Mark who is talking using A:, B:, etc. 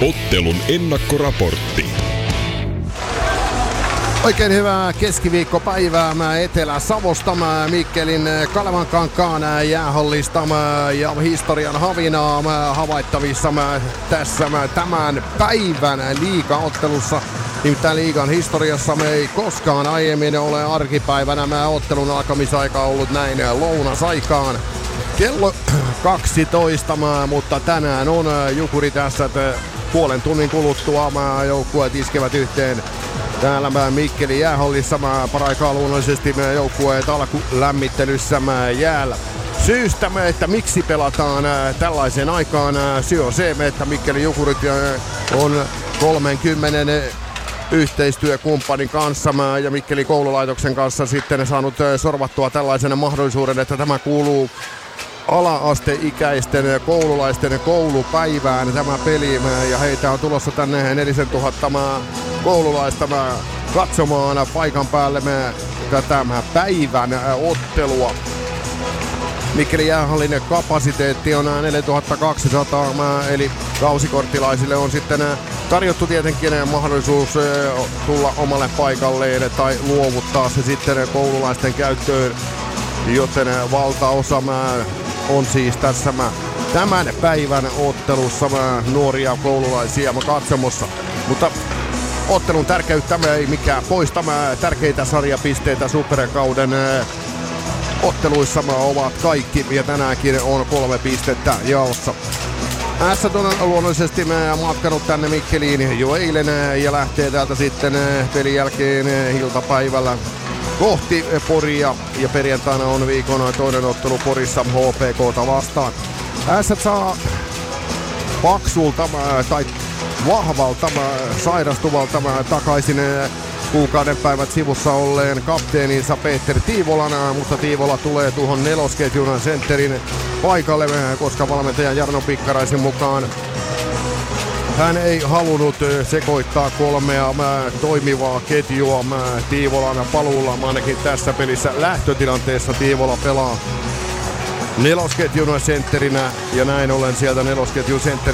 A: Ottelun ennakkoraportti.
B: Oikein hyvää keskiviikkopäivää Etelä-Savosta, Mikkelin Kalevankankaan jäähallista ja historian havinaa havaittavissa tässä tämän päivän liigaottelussa. Nimittäin liigan historiassa me ei koskaan aiemmin ole arkipäivänä ottelun alkamisaika ollut näin lounasaikaan. Kello 12, mutta tänään on Jukuri tässä puolen tunnin kuluttua joukkueet iskevät yhteen täällä Mikkelin jäähallissa. Paraikaa luonnollisesti joukkueet alkulämmittelyssä jäällä. Syystä, että miksi pelataan tällaiseen aikaan, syy on se, että Mikkelin Jukurit on 30 yhteistyökumppanin kanssa ja Mikkelin koululaitoksen kanssa sitten saanut sorvattua tällaisen mahdollisuuden, että tämä kuuluu ala-asteikäisten koululaisten koulupäivään tämä peli, ja heitä on tulossa tänne 4000 koululaista katsomaan paikan päälle tätä päivän ottelua. Mikkelin jäähallin kapasiteetti on 4200, eli kausikorttilaisille on sitten tarjottu tietenkin mahdollisuus tulla omalle paikalleen tai luovuttaa se sitten koululaisten käyttöön, joten valtaosa on siis tässä tämän päivän ottelussa nuoria koululaisia katsomossa. Mutta ottelun tärkeyttä ei mikään poista. Tärkeitä sarjapisteitä superkauden otteluissa ovat kaikki, ja tänäänkin on 3 pistettä jaossa. Ässät on luonnollisesti matkanut tänne Mikkeliin jo eilen ja lähtee täältä sitten pelin jälkeen iltapäivällä kohti Poria, ja perjantaina on viikon toinen ottelu Porissa HPK:ta vastaan. Ässät saa paksulta tai vahvalta sairastuvalta takaisin kuukauden päivät sivussa olleen kapteeninsa Peter Tiivolan, mutta Tiivola tulee tuohon nelosketjun sentterin paikalle, koska valmentaja Jarno Pikkaraisen mukaan hän ei halunnut sekoittaa 3 toimivaa ketjua Tiivolan paluulla. Ainakin tässä pelissä lähtötilanteessa Tiivola pelaa nelosketjun sentterinä, ja näin ollen sieltä nelosketjun sentteri